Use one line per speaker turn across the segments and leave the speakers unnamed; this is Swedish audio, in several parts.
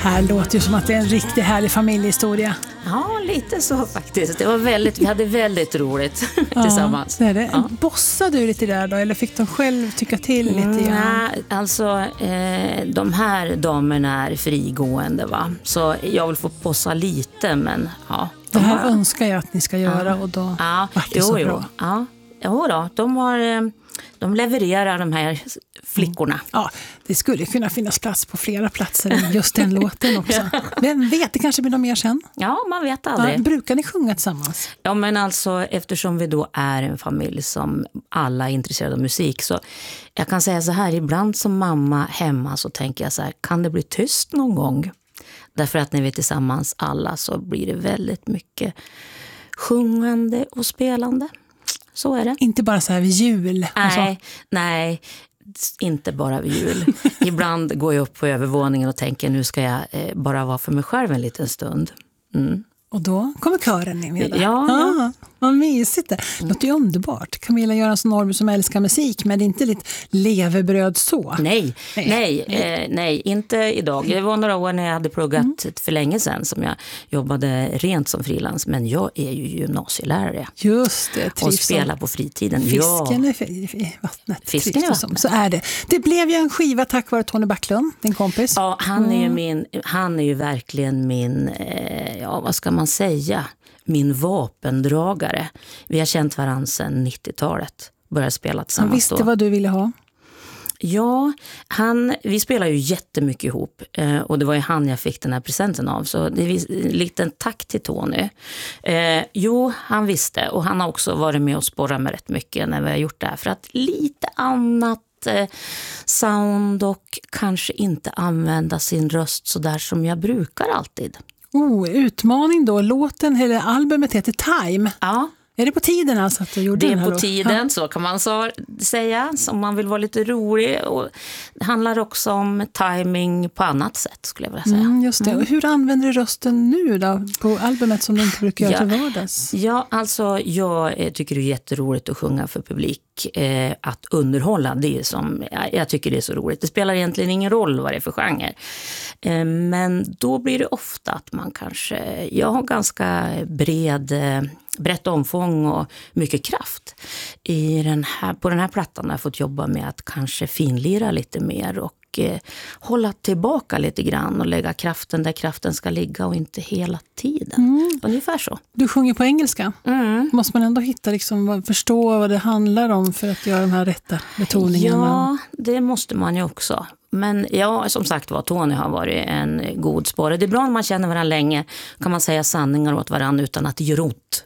Här låter ju som att det är en riktigt härlig familjehistoria.
Ja, lite så faktiskt. Det var vi hade väldigt roligt tillsammans.
Det är det. Ja. Bossade du lite där då? Eller fick de själv tycka till lite?
Nej, alltså de här damerna är frigående, va? Så jag vill få bossa lite, men ja.
Det här önskar jag att ni ska göra och då var det så bra.
Jo då, de levererar de här flickorna.
Ja, det skulle kunna finnas plats på flera platser än just den låten också. Men vet, det kanske blir något mer sen?
Ja, man vet aldrig.
Ja, brukar ni sjunga tillsammans?
Ja, men alltså eftersom vi då är en familj som alla är intresserade av musik, så jag kan säga så här, ibland som mamma hemma så tänker jag så här, kan det bli tyst någon gång? Därför att när vi är tillsammans alla så blir det väldigt mycket sjungande och spelande. Så är det.
Inte bara så här vid jul?
Nej, inte bara vid jul. Ibland går jag upp på övervåningen och tänker nu ska jag bara vara för mig själv en liten stund. Mm.
Och då kommer kören in med det.
Ja.
Vad mysigt det. Låter ju underbart. Camilla Göransson Norrby som älskar musik, men det är inte lite levebröd så.
Nej, inte idag. Det var några år när jag hade pluggat för länge sedan som jag jobbade rent som frilans, men jag är ju gymnasielärare.
Just det.
Och spelar på fritiden.
Fisken i vattnet.
Fisken i vattnet.
Så är det. Det blev ju en skiva tack vare Tony Backlund, din kompis.
Ja, han är ju verkligen min, vad ska man säga, min vapendragare. Vi har känt varandra sedan 90-talet. Började spela tillsammans.
Han visste vad du ville ha.
Ja, vi spelar ju jättemycket ihop och det var ju han jag fick den här presenten av. Så det är lite en tack till Tony. Han visste, och han har också varit med och sporrat mig rätt mycket när vi har gjort det här. För att lite annat sound och kanske inte använda sin röst så där som jag brukar alltid.
Utmaning då. Låten eller albumet heter Time.
Ja.
Är det på tiden alltså att du gjorde den här?
Det är på tiden, så kan man säga. Om man vill vara lite rolig. Och det handlar också om timing på annat sätt, skulle jag vilja säga.
Just det. Och hur använder du rösten nu då på albumet som du inte brukar göra till vardags?
Ja, alltså jag tycker det är jätteroligt att sjunga för publik. Att underhålla, det är jag tycker det är så roligt. Det spelar egentligen ingen roll vad det är för genre. Men då blir det ofta att man kanske, jag har ganska brett omfång och mycket kraft. På den här plattan har jag fått jobba med att kanske finlira lite mer och hålla tillbaka lite grann och lägga kraften där kraften ska ligga och inte hela tiden. Ungefär så.
Du sjunger på engelska. Måste man ändå hitta förstå vad det handlar om för att göra de här rätta betoningarna?
Ja, det måste man ju också. Men som sagt Tony har varit en god spåre. Det är bra när man känner varandra länge. Kan man säga sanningar åt varandra utan att det gör ont.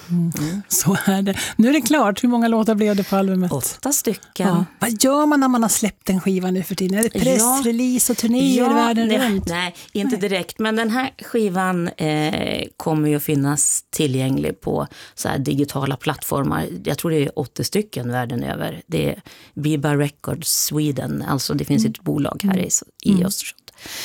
Så är det. Nu är det klart. Hur många låtar blev det på albumet?
8 stycken.
Ja. Vad gör man när man har släppt en skiva nu för tiden? Är det pressrelease och turnéer världen runt?
Nej, inte direkt. Men den här skivan kommer ju att finnas tillgänglig på så här digitala plattformar. Jag tror det är 80 stycken världen över. Det är Biba Records Sweden. Alltså det finns ett bolag här i Östersund.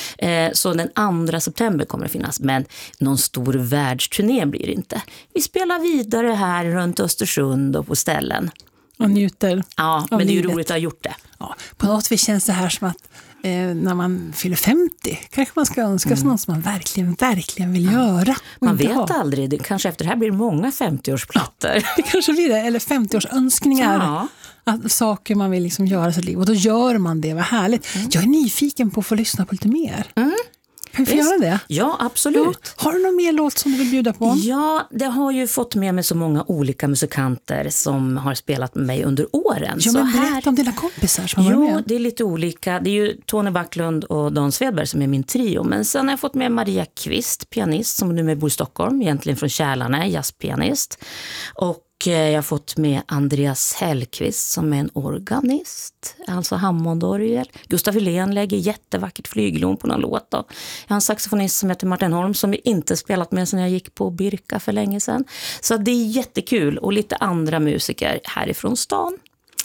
Så den 2 september kommer det finnas, men någon stor världsturné blir det inte. Vi spelar vidare här runt Östersund och på ställen.
Och njuter.
Ja, men det är ju roligt att ha gjort det.
Ja, på något vis känns det här som att när man fyller 50 kanske man ska önska sig något som man verkligen vill göra.
Man vet aldrig, det kanske efter det här blir många 50-årsplattor.
Ja, det kanske blir det, eller 50-årsönskningar. Ja. Att saker man vill göra i sitt liv. Och då gör man det, vad härligt. Jag är nyfiken på att få lyssna på lite mer. Kan vi få göra det?
Ja, absolut.
Har du någon mer låt som du vill bjuda på?
Ja, det har ju fått med mig så många olika musikanter som har spelat med mig under åren.
Ja, men berätta om dina kompisar som var med.
Det är lite olika. Det är ju Tony Backlund och Dan Svedberg som är min trio. Men sen har jag fått med Maria Kvist, pianist som nu bor i Stockholm. Egentligen från Kälarne, jazzpianist. Och jag har fått med Andreas Hellqvist som är en organist, alltså Hammondorgel. Gustav Hylén lägger jättevackert flyglon på någon låt då. Jag har en saxofonist som heter Martin Holm som vi inte spelat med sedan jag gick på Birka för länge sedan. Så det är jättekul, och lite andra musiker härifrån stan.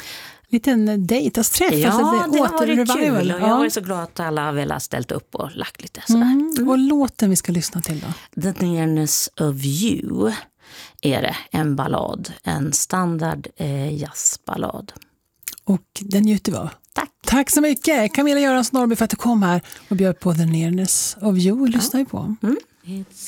Liten dejtasträff.
Ja,
alltså
det har varit kul. Och jag var
ja.
så glad att alla väl har ställt upp och lagt lite sådär.
Och låten vi ska lyssna till då?
The Nearness of You är det, en ballad. En standard jazzballad.
Och den njuter vi av.
Tack.
Tack så mycket Camilla Göransson Norrby för att du kom här och bjöd på The Nearness of You. Lyssnar ju på.
It's